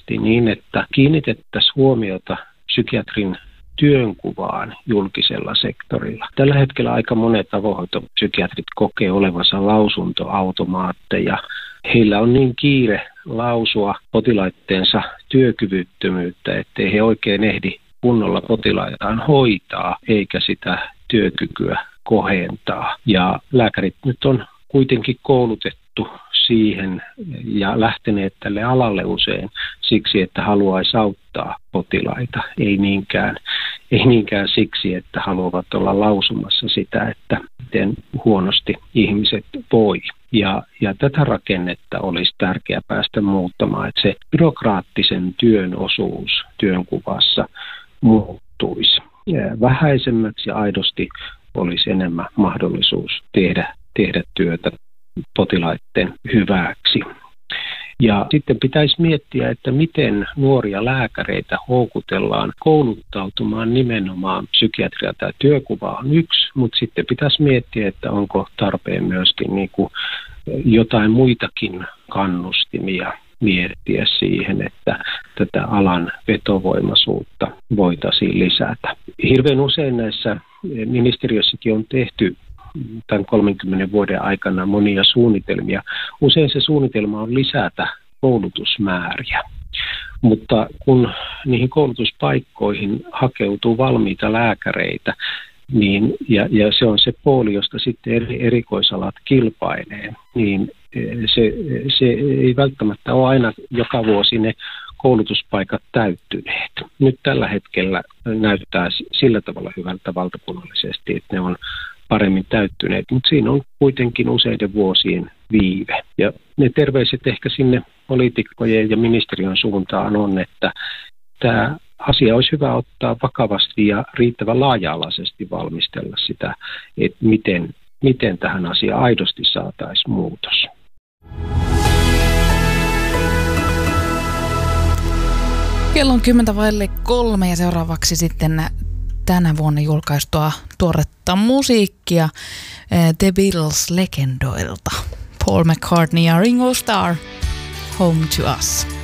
voimakkaasti niin, että kiinnitettäisiin huomiota psykiatrin työnkuvaan julkisella sektorilla. Tällä hetkellä aika monet avohoitopsykiatrit kokee olevansa lausuntoautomaatteja. Heillä on niin kiire lausua potilaitteensa työkyvyttömyyttä, ettei he oikein ehdi kunnolla potilaitaan hoitaa eikä sitä työkykyä kohentaa. Ja lääkärit nyt on kuitenkin koulutettu siihen ja lähteneet tälle alalle usein siksi, että haluaisi auttaa potilaita, ei niinkään siksi, että haluavat olla lausumassa sitä, että miten huonosti ihmiset voi. Ja tätä rakennetta olisi tärkeää päästä muuttamaan, että se byrokraattisen työn osuus työnkuvassa muuttuisi vähäisemmäksi ja aidosti olisi enemmän mahdollisuus tehdä työtä potilaiden hyväksi. Ja sitten pitäisi miettiä, että miten nuoria lääkäreitä houkutellaan kouluttautumaan nimenomaan psykiatria. Tämä työkuva on yksi, mutta sitten pitäisi miettiä, että onko tarpeen myöskin jotain muitakin kannustimia miettiä siihen, että tätä alan vetovoimaisuutta voitaisiin lisätä. Hirveän usein näissä ministeriössäkin on tehty tämän 30 vuoden aikana monia suunnitelmia. Usein se suunnitelma on lisätä koulutusmääriä, mutta kun niihin koulutuspaikkoihin hakeutuu valmiita lääkäreitä, niin, ja se on se puoli, josta sitten erikoisalat kilpailee, niin se ei välttämättä ole aina joka vuosi ne koulutuspaikat täyttyneet. Nyt tällä hetkellä näyttää sillä tavalla hyvältä valtakunnallisesti, että ne on paremmin täyttyneet, mutta siinä on kuitenkin useiden vuosien viive. Ja ne terveiset ehkä sinne poliitikkojen ja ministeriön suuntaan on, että tämä asia olisi hyvä ottaa vakavasti ja riittävän laaja-alaisesti valmistella sitä, että miten tähän asiaan aidosti saataisiin muutos. Kello on 2:10 ja seuraavaksi sitten tänä vuonna julkaistua tuoretta musiikkia The Beatles-legendoilta. Paul McCartney ja Ringo Starr, Home to Us.